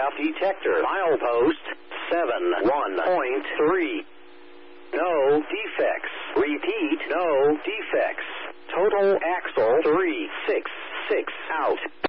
aircraft detector. Milepost 71.3. No defects. Repeat, no defects. Total axle 366 out.